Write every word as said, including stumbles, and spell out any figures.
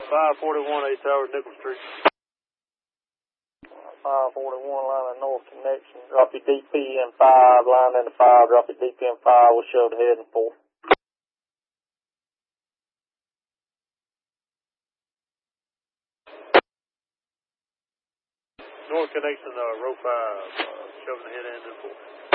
five forty-one, eight Tower, Nickel Street. five forty-one, line of north connection. Drop your D P M five, line into five, drop your D P M five, we'll show the head and four. North connection, uh, row five, uh, shoving the head end and four.